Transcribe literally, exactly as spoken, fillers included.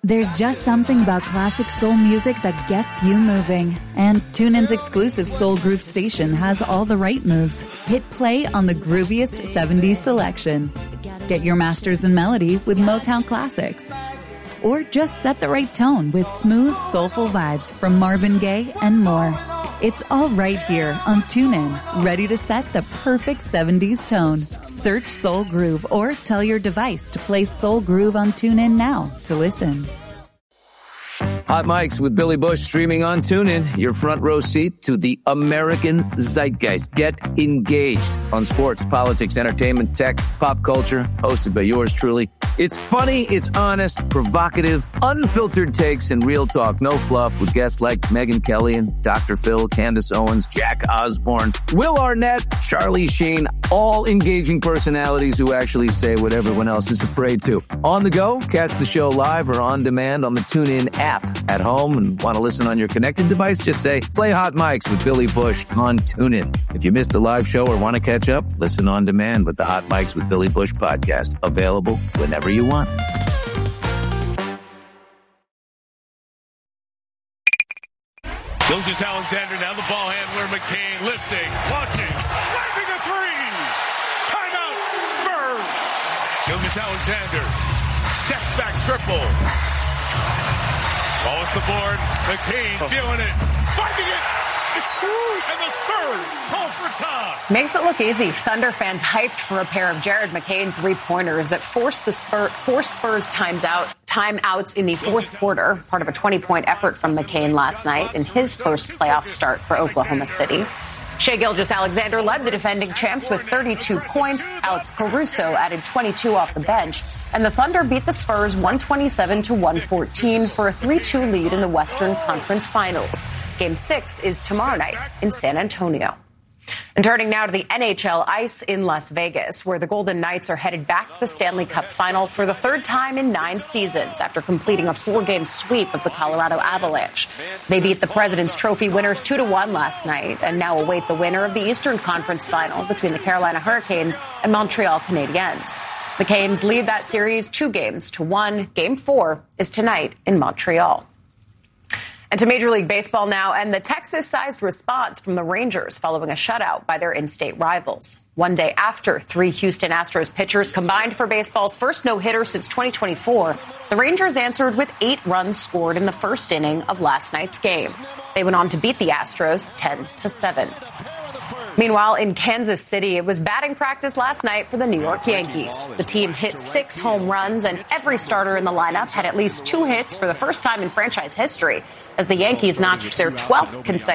There's just something about classic soul music that gets you moving. And TuneIn's exclusive Soul Groove station has all the right moves. Hit play on the grooviest seventies selection. Get your masters in melody with Motown classics. Or just set the right tone with smooth, soulful vibes from Marvin Gaye and more. It's all right here on TuneIn, ready to set the perfect seventies tone. Search Soul Groove or tell your device to play Soul Groove on TuneIn now to listen. Hot Mics with Billy Bush streaming on TuneIn, your front row seat to the American zeitgeist. Get engaged on sports, politics, entertainment, tech, pop culture, hosted by yours truly. It's funny, it's honest, provocative, unfiltered takes, and real talk. No fluff with guests like Megyn Kelly and Doctor Phil, Candace Owens, Jack Osborne, Will Arnett, Charlie Sheen, all engaging personalities who actually say what everyone else is afraid to. On the go, catch the show live or on demand on the TuneIn app. At home and want to listen on your connected device, just say, play Hot Mics with Billy Bush on TuneIn. If you missed the live show or want to catch up, listen on demand with the Hot Mics with Billy Bush podcast. Available whenever you want. Gilgeous Alexander, now the ball handler, McCain lifting, launching, landing a three. Timeout, Spurs. Gilgeous Alexander, steps back triple. Ball off the board, McCain feeling it, finding it, and the Spurs call for time. Makes it look easy. Thunder fans hyped for a pair of Jared McCain three-pointers that forced the Spurs, forced Spurs times out, timeouts in the fourth quarter, part of a twenty-point effort from McCain last night in his first playoff start for Oklahoma City. Shai Gilgeous-Alexander led the defending champs with thirty-two points. Alex Caruso added twenty-two off the bench. And the Thunder beat the Spurs one twenty-seven to one fourteen for a three two lead in the Western Conference Finals. Game six is tomorrow night in San Antonio. And turning now to the N H L ice in Las Vegas, where the Golden Knights are headed back to the Stanley Cup final for the third time in nine seasons after completing a four-game sweep of the Colorado Avalanche. They beat the President's Trophy winners two to one last night and now await the winner of the Eastern Conference final between the Carolina Hurricanes and Montreal Canadiens. The Canes lead that series two games to one. Game four is tonight in Montreal. And to Major League Baseball now, and the Texas-sized response from the Rangers following a shutout by their in-state rivals. One day after three Houston Astros pitchers combined for baseball's first no-hitter since twenty twenty-four, the Rangers answered with eight runs scored in the first inning of last night's game. They went on to beat the Astros ten to seven. Meanwhile, in Kansas City, it was batting practice last night for the New York Yankees. The team hit six home runs, and every starter in the lineup had at least two hits for the first time in franchise history, as the Yankees notched their twelfth consecutive